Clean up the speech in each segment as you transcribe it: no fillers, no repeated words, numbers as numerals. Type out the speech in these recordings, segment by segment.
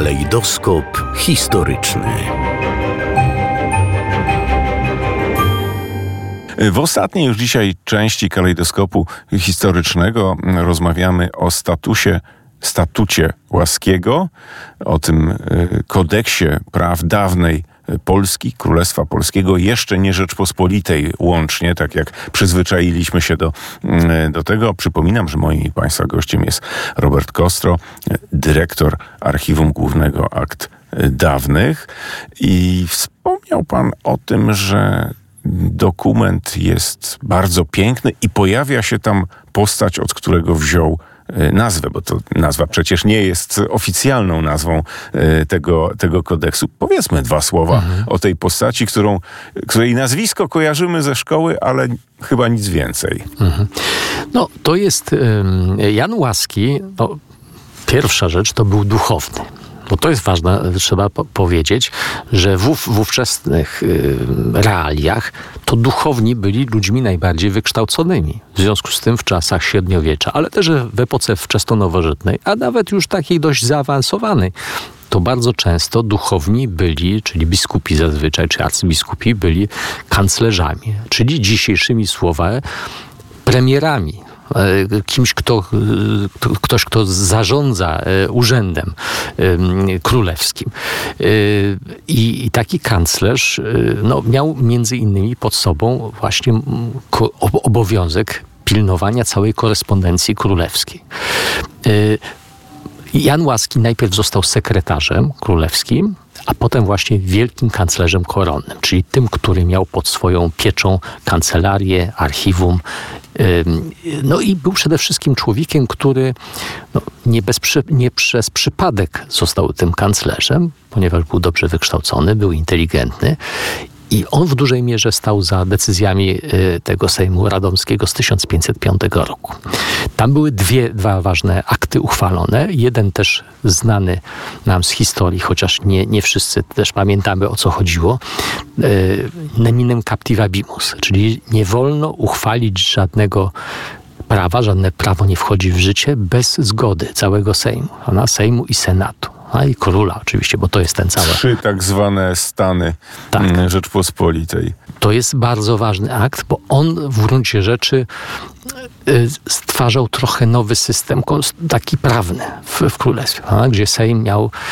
Kalejdoskop historyczny. W ostatniej już dzisiaj części kalejdoskopu historycznego rozmawiamy o statucie Łaskiego, o tym kodeksie praw dawnej Polski, Królestwa Polskiego, jeszcze nie Rzeczpospolitej łącznie, tak jak przyzwyczailiśmy się do tego. Przypominam, że moim Państwa gościem jest Robert Kostro, dyrektor Archiwum Głównego Akt Dawnych. I wspomniał Pan o tym, że dokument jest bardzo piękny i pojawia się tam postać, od którego wziął nazwę, bo to nazwa przecież nie jest oficjalną nazwą tego kodeksu. Powiedzmy dwa słowa o tej postaci, której nazwisko kojarzymy ze szkoły, ale chyba nic więcej. No, to jest Jan Łaski. No, pierwsza rzecz to był duchowny. Bo to jest ważne, trzeba powiedzieć, że w ówczesnych realiach to duchowni byli ludźmi najbardziej wykształconymi. W związku z tym w czasach średniowiecza, ale też w epoce wczesnonowożytnej, a nawet już takiej dość zaawansowanej, to bardzo często duchowni byli, czyli biskupi zazwyczaj, czy arcybiskupi byli kanclerzami, czyli dzisiejszymi słowy premierami. Kimś, kto zarządza urzędem królewskim. I taki kanclerz miał między innymi pod sobą właśnie obowiązek pilnowania całej korespondencji królewskiej. Jan Łaski najpierw został sekretarzem królewskim, a potem właśnie wielkim kanclerzem koronnym, czyli tym, który miał pod swoją pieczą kancelarię, archiwum. No i był przede wszystkim człowiekiem, który nie przez przypadek został tym kanclerzem, ponieważ był dobrze wykształcony, był inteligentny. I on w dużej mierze stał za decyzjami tego Sejmu Radomskiego z 1505 roku. Tam były dwa ważne akty uchwalone. Jeden też znany nam z historii, chociaż nie wszyscy też pamiętamy, o co chodziło. Neminem captivabimus, czyli nie wolno uchwalić żadnego prawa, żadne prawo nie wchodzi w życie bez zgody całego Sejmu i Senatu. I króla oczywiście, bo to jest ten cały... 3 tak zwane stany Rzeczpospolitej. To jest bardzo ważny akt, bo on w gruncie rzeczy stwarzał trochę nowy system, taki prawny w królestwie, gdzie Sejm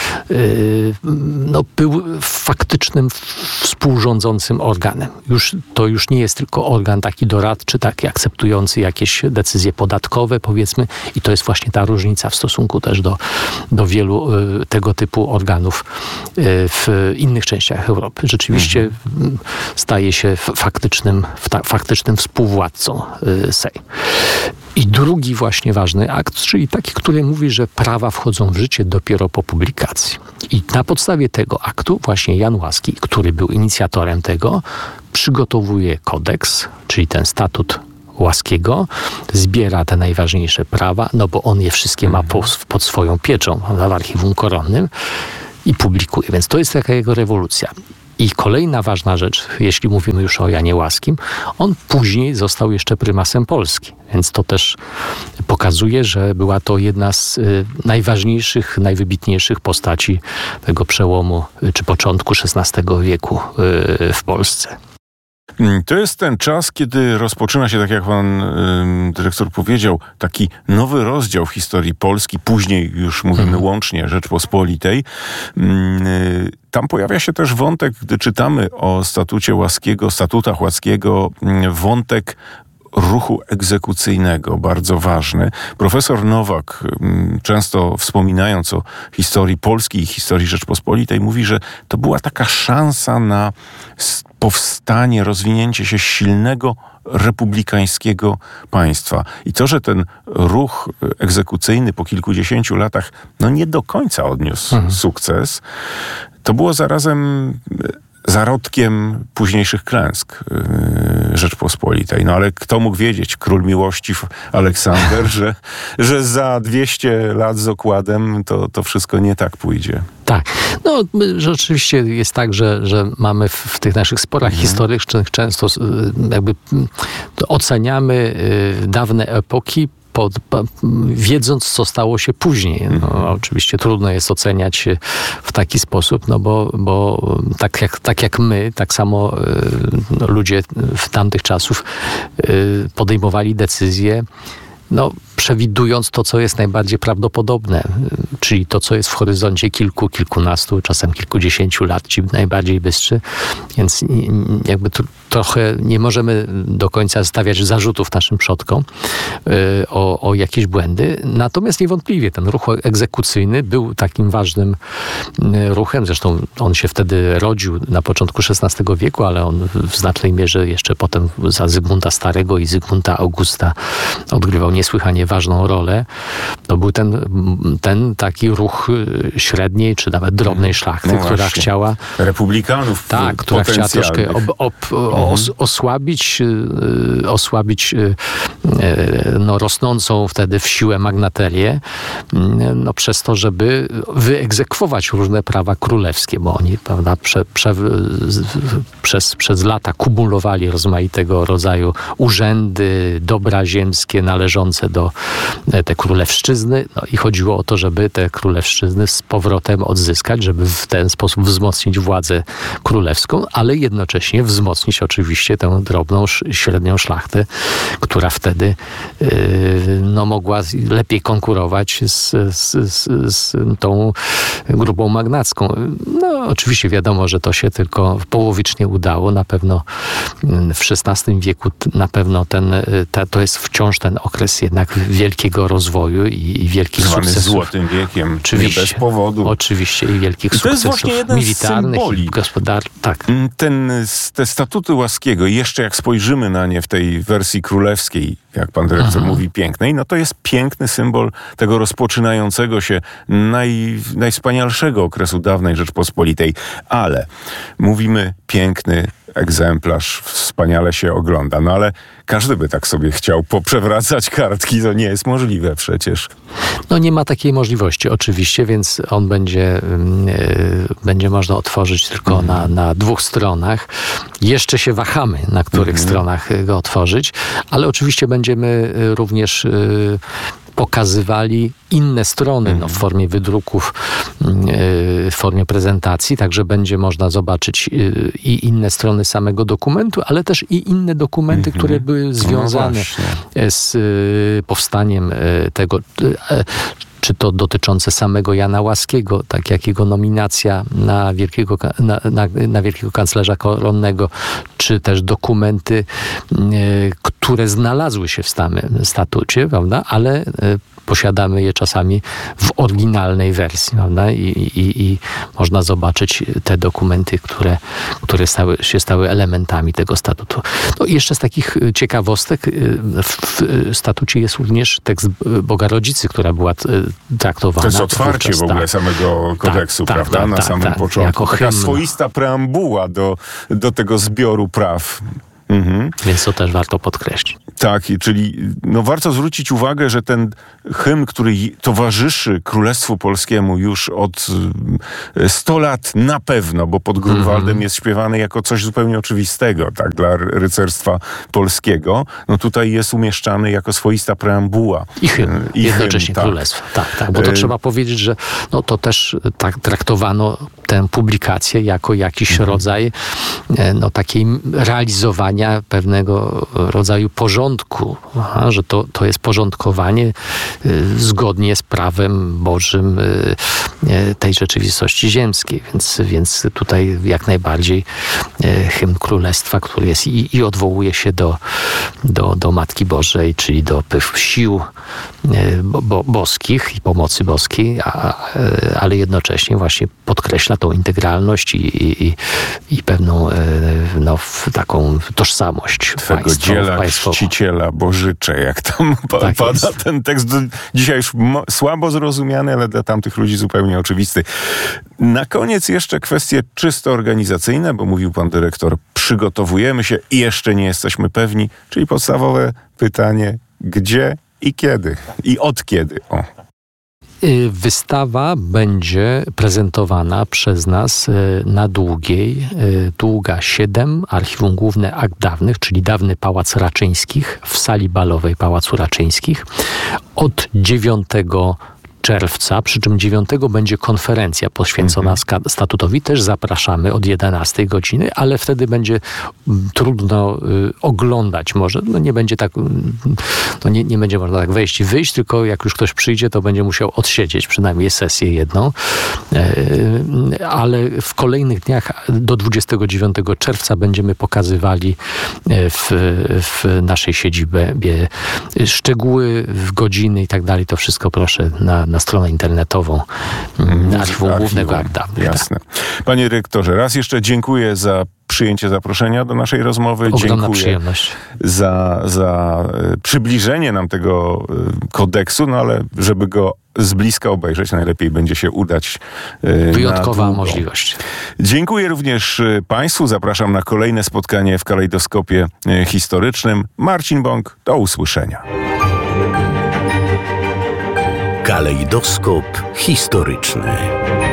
był faktycznym współrządzącym organem. To już nie jest tylko organ taki doradczy, taki akceptujący jakieś decyzje podatkowe, powiedzmy, i to jest właśnie ta różnica w stosunku też do wielu tego typu organów w innych częściach Europy. Rzeczywiście staje się faktycznym współwładcą Sejm. I drugi właśnie ważny akt, czyli taki, który mówi, że prawa wchodzą w życie dopiero po publikacji. I na podstawie tego aktu właśnie Jan Łaski, który był inicjatorem tego, przygotowuje kodeks, czyli ten statut Łaskiego, zbiera te najważniejsze prawa, bo on je wszystkie ma pod swoją pieczą w archiwum koronnym i publikuje. Więc to jest taka jego rewolucja. I kolejna ważna rzecz, jeśli mówimy już o Janie Łaskim, on później został jeszcze prymasem Polski. Więc to też pokazuje, że była to jedna z najważniejszych, najwybitniejszych postaci tego przełomu czy początku XVI wieku w Polsce. To jest ten czas, kiedy rozpoczyna się, tak jak pan dyrektor powiedział, taki nowy rozdział w historii Polski, później już mówimy łącznie Rzeczpospolitej. Tam pojawia się też wątek, gdy czytamy o statutach Łaskiego, wątek ruchu egzekucyjnego, bardzo ważny. Profesor Nowak, często wspominając o historii Polski i historii Rzeczpospolitej, mówi, że to była taka szansa na powstanie, rozwinięcie się silnego republikańskiego państwa. I to, że ten ruch egzekucyjny po kilkudziesięciu latach nie do końca odniósł sukces, to było zarazem zarodkiem późniejszych klęsk Rzeczpospolitej. Ale kto mógł wiedzieć, król miłościw Aleksander, że za 200 lat z okładem to wszystko nie tak pójdzie. Tak. Rzeczywiście jest tak, że mamy w tych naszych sporach historycznych często oceniamy dawne epoki wiedząc, co stało się później. No, oczywiście trudno jest oceniać w taki sposób, no bo tak jak my, tak samo ludzie w tamtych czasów podejmowali decyzje, no, przewidując to, co jest najbardziej prawdopodobne, czyli to, co jest w horyzoncie kilkunastu, czasem kilkudziesięciu lat, ci najbardziej bystrzy, więc jakby tu trochę nie możemy do końca stawiać zarzutów naszym przodkom o jakieś błędy. Natomiast niewątpliwie ten ruch egzekucyjny był takim ważnym ruchem. Zresztą on się wtedy rodził na początku XVI wieku, ale on w znacznej mierze jeszcze potem za Zygmunta Starego i Zygmunta Augusta odgrywał niesłychanie ważną rolę. To był ten taki ruch średniej, czy nawet drobnej szlachty, która chciała... Republikanów która chciała troszkę osłabić rosnącą wtedy w siłę magnaterię, przez to, żeby wyegzekwować różne prawa królewskie, bo oni, prawda, przez lata kumulowali rozmaitego rodzaju urzędy, dobra ziemskie należące do te królewszczyzny, i chodziło o to, żeby te królewszczyzny z powrotem odzyskać, żeby w ten sposób wzmocnić władzę królewską, ale jednocześnie wzmocnić oczywiście tę drobną, średnią szlachtę, która wtedy mogła lepiej konkurować z tą grupą magnacką. Oczywiście wiadomo, że to się tylko połowicznie udało. Na pewno w XVI wieku na pewno to jest wciąż ten okres jednak wielkiego rozwoju i wielkich sukcesów. Złotym wiekiem, oczywiście, nie bez powodu. Oczywiście i wielkich sukcesów militarnych i gospodarczych. Tak. Te statuty Łaskiego, i jeszcze jak spojrzymy na nie w tej wersji królewskiej, jak pan dyrektor mówi, pięknej, to jest piękny symbol tego rozpoczynającego się najwspanialszego okresu dawnej Rzeczpospolitej. Ale mówimy piękny egzemplarz, wspaniale się ogląda. Ale każdy by tak sobie chciał poprzewracać kartki, to nie jest możliwe przecież. Nie ma takiej możliwości oczywiście, więc on będzie można otworzyć tylko na dwóch stronach. Jeszcze się wahamy, na których stronach go otworzyć, ale oczywiście będziemy również pokazywali inne strony w formie wydruków, w formie prezentacji, także będzie można zobaczyć i inne strony samego dokumentu, ale też i inne dokumenty, które były związane z powstaniem tego, czy to dotyczące samego Jana Łaskiego, tak jak jego nominacja na wielkiego kanclerza koronnego, czy też dokumenty, które znalazły się w samym statucie, prawda? Ale posiadamy je czasami w oryginalnej wersji, prawda? I można zobaczyć te dokumenty, które stały elementami tego statutu. I jeszcze z takich ciekawostek w statucie jest również tekst Bogarodzicy, która była traktowana. To jest otwarcie w ogóle samego kodeksu, prawda? Na samym początku. Taka swoista preambuła do tego zbioru praw. Więc to też warto podkreślić. Tak, czyli warto zwrócić uwagę, że ten hymn, który towarzyszy Królestwu Polskiemu już od 100 lat na pewno, bo pod Grunwaldem jest śpiewany jako coś zupełnie oczywistego, tak, dla rycerstwa polskiego, tutaj jest umieszczany jako swoista preambuła. I hymn, jednocześnie hymn, Królestwa. Tak, bo to trzeba powiedzieć, że to też tak traktowano tę publikację jako jakiś rodzaj takiej realizowania pewnego rodzaju porządku, że to jest porządkowanie zgodnie z prawem Bożym tej rzeczywistości ziemskiej. Więc tutaj jak najbardziej hymn Królestwa, który jest i odwołuje się do Matki Bożej, czyli do sił boskich i pomocy boskiej, ale jednocześnie właśnie podkreśla tą integralność i pewną taką tożsamość Twego dziela czciciela Bożyczę, jak tam pada ten tekst. Dzisiaj już słabo zrozumiany, ale dla tamtych ludzi zupełnie oczywisty. Na koniec jeszcze kwestie czysto organizacyjne, bo mówił pan dyrektor, przygotowujemy się i jeszcze nie jesteśmy pewni, czyli podstawowe pytanie, gdzie i kiedy? I od kiedy? Wystawa będzie prezentowana przez nas na Długiej, Długa 7, Archiwum Główne Akt Dawnych, czyli dawny Pałac Raczyńskich, w sali balowej Pałacu Raczyńskich od 9 czerwca, przy czym 9 będzie konferencja poświęcona statutowi. Też zapraszamy od 11 godziny, ale wtedy będzie trudno oglądać może. No nie będzie tak, no nie będzie można tak wejść i wyjść, tylko jak już ktoś przyjdzie, to będzie musiał odsiedzieć przynajmniej sesję jedną. Ale w kolejnych dniach do 29 czerwca będziemy pokazywali w naszej siedzibie szczegóły, godziny i tak dalej. To wszystko proszę na stronę internetową Archiwum Głównego Akt Dawnych. Jasne. Panie dyrektorze, raz jeszcze dziękuję za przyjęcie zaproszenia do naszej rozmowy. Ogromna dziękuję przyjemność. za przybliżenie nam tego kodeksu, no ale żeby go z bliska obejrzeć, najlepiej będzie się udać Wyjątkowa możliwość. Dziękuję również Państwu. Zapraszam na kolejne spotkanie w Kalejdoskopie Historycznym. Marcin Bąk, do usłyszenia. Kalejdoskop historyczny.